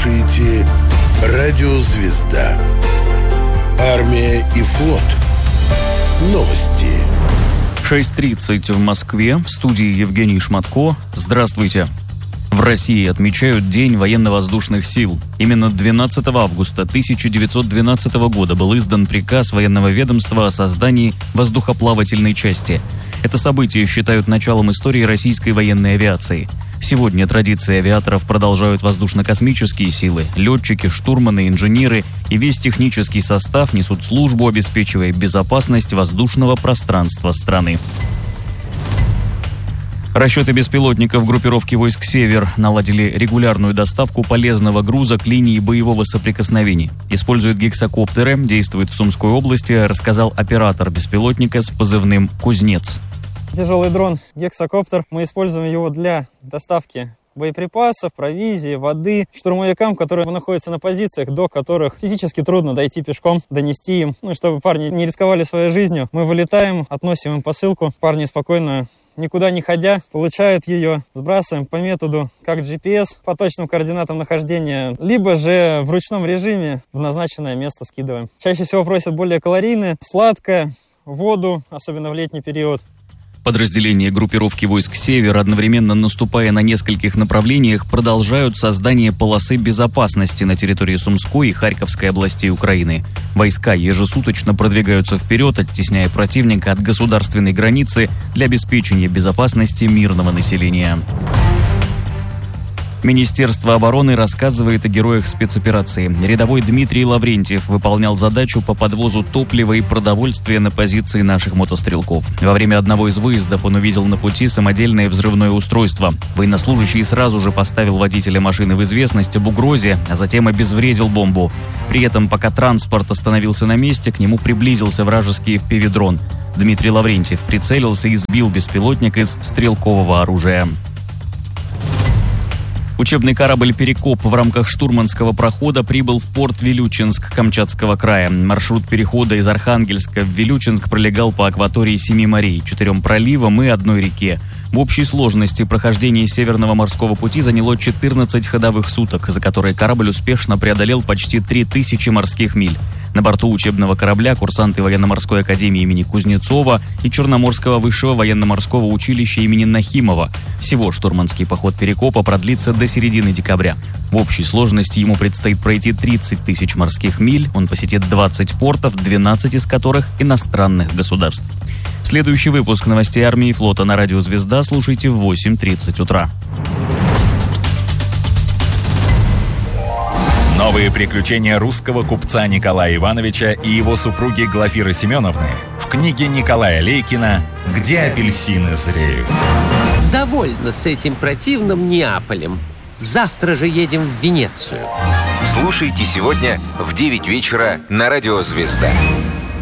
слушаете «Радио Звезда». Армия и флот. Новости. 6:30 в Москве. В студии Евгений Шматко. Здравствуйте. В России отмечают День военно-воздушных сил. Именно 12 августа 1912 года был издан приказ военного ведомства о создании воздухоплавательной части. Это событие считают началом истории российской военной авиации. Сегодня традиции авиаторов продолжают воздушно-космические силы. Летчики, штурманы, инженеры и весь технический состав несут службу, обеспечивая безопасность воздушного пространства страны. Расчеты беспилотников группировки войск «Север» наладили регулярную доставку полезного груза к линии боевого соприкосновения. Используют гексакоптеры, действует в Сумской области, рассказал оператор беспилотника с позывным «Кузнец». Тяжелый дрон гексакоптер. Мы используем его для доставки боеприпасов, провизии, воды штурмовикам, которые находятся на позициях, до которых физически трудно дойти пешком, донести им. Чтобы парни не рисковали своей жизнью. Мы вылетаем, относим им посылку. Парни спокойно, никуда не ходя, получают ее, сбрасываем по методу как GPS, по точным координатам нахождения, либо же в ручном режиме в назначенное место скидываем. Чаще всего просят более калорийное, сладкое, воду, особенно в летний период. Подразделения группировки войск «Север», одновременно наступая на нескольких направлениях, продолжают создание полосы безопасности на территории Сумской и Харьковской областей Украины. Войска ежесуточно продвигаются вперед, оттесняя противника от государственной границы для обеспечения безопасности мирного населения. Министерство обороны рассказывает о героях спецоперации. Рядовой Дмитрий Лаврентьев выполнял задачу по подвозу топлива и продовольствия на позиции наших мотострелков. Во время одного из выездов он увидел на пути самодельное взрывное устройство. Военнослужащий сразу же поставил водителя машины в известность об угрозе, а затем обезвредил бомбу. При этом, пока транспорт остановился на месте, к нему приблизился вражеский FPV-дрон. Дмитрий Лаврентьев прицелился и сбил беспилотник из стрелкового оружия. Учебный корабль «Перекоп» в рамках штурманского прохода прибыл в порт Вилючинск Камчатского края. Маршрут перехода из Архангельска в Вилючинск пролегал по акватории 7 морей, 4 проливам и 1 реке. В общей сложности прохождение Северного морского пути заняло 14 ходовых суток, за которые корабль успешно преодолел почти 3000 морских миль. На борту учебного корабля курсанты военно-морской академии имени Кузнецова и Черноморского высшего военно-морского училища имени Нахимова. Всего штурманский поход «Перекопа» продлится до середины декабря. В общей сложности ему предстоит пройти 30 тысяч морских миль. Он посетит 20 портов, 12 из которых иностранных государств. Следующий выпуск новостей армии и флота на радио «Звезда» слушайте в 8:30 утра. Новые приключения русского купца Николая Ивановича и его супруги Глафиры Семеновны в книге Николая Лейкина «Где апельсины зреют». Довольно с этим противным Неаполем. Завтра же едем в Венецию. Слушайте сегодня в 9 вечера на радио «Звезда».